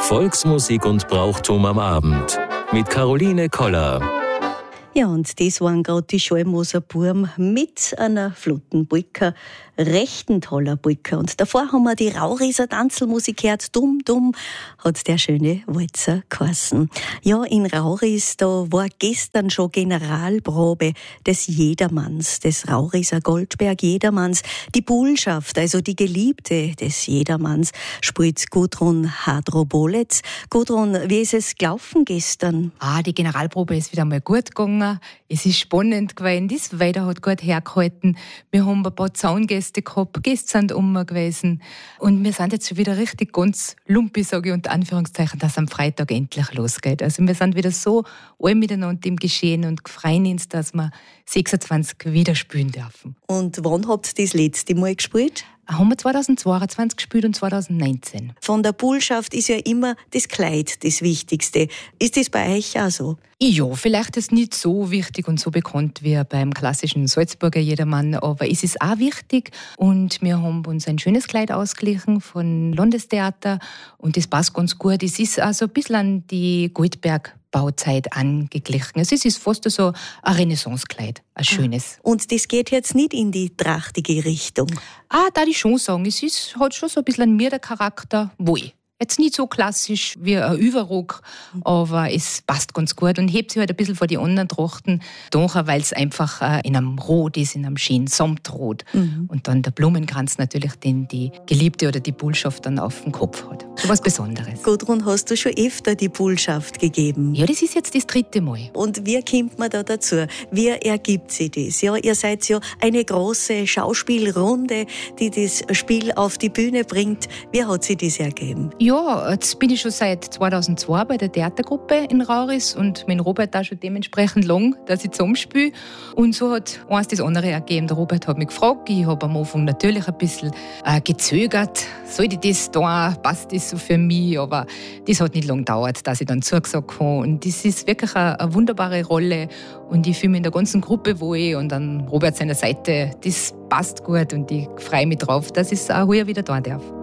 Volksmusik und Brauchtum am Abend mit Caroline Koller. Ja, und das waren gerade die Schalmoser Burm mit einer flotten Polka, rechten toller Polka. Und davor haben wir die Rauriser Tanzelmusik gehört. Dumm, dumm hat der schöne Walzer geheißen. Ja, in Rauris, da war gestern schon Generalprobe des Jedermanns, des Rauriser Goldberg Jedermanns. Die Bullschaft, also die Geliebte des Jedermanns, spielt Gudrun Hadrobolec. Gudrun, wie ist es gelaufen gestern? Die Generalprobe ist wieder mal gut gegangen. Es ist spannend gewesen, das Wetter hat gut hergehalten. Wir haben ein paar Zaungäste gehabt, Gäste sind gewesen. Und wir sind jetzt schon wieder richtig ganz lumpi, sage ich unter Anführungszeichen, dass am Freitag endlich losgeht. Also wir sind wieder so alle miteinander im Geschehen und freuen uns, dass wir 26 wieder spielen dürfen. Und wann habt ihr das letzte Mal gespielt? Haben wir 2022 gespielt und 2019. Von der Bullschaft ist ja immer das Kleid das Wichtigste. Ist das bei euch auch so? Ja, vielleicht ist es nicht so wichtig und so bekannt wie beim klassischen Salzburger Jedermann, aber es ist auch wichtig. Und wir haben uns ein schönes Kleid ausgeglichen von Landestheater und das passt ganz gut. Es ist also ein bisschen an die Goldberg-Bauzeit angeglichen. Es ist fast so ein Renaissancekleid, ein schönes. Und das geht jetzt nicht in die trachtige Richtung? Da ich schon sagen, hat schon so ein bisschen an mir der Charakter wohl. Jetzt nicht so klassisch wie ein Überrock, aber es passt ganz gut und hebt sich halt ein bisschen vor die anderen Trachten, weil es einfach in einem Rot ist, in einem schönen Samtrot. Und dann der Blumenkranz natürlich, den die Geliebte oder die Bullschaft dann auf dem Kopf hat. So was Besonderes. Gudrun, hast du schon öfter die Bullschaft gegeben? Ja, das ist jetzt das 3. Mal. Und wie kommt man da dazu? Wie ergibt sich das? Ja, ihr seid ja eine große Schauspielrunde, die das Spiel auf die Bühne bringt. Wie hat sich das ergeben? Ja, jetzt bin ich schon seit 2002 bei der Theatergruppe in Rauris und mit Robert auch schon dementsprechend lang, dass ich zusammenspiele. Und so hat eins das andere ergeben. Der Robert hat mich gefragt, ich habe am Anfang natürlich ein bisschen gezögert. Soll ich das da, passt das so für mich? Aber das hat nicht lange gedauert, dass ich dann zugesagt habe. Und das ist wirklich eine wunderbare Rolle. Und ich fühle mich in der ganzen Gruppe wohl und an Robert seiner Seite, das passt gut und ich freue mich drauf, dass ich es auch hier wieder tun darf.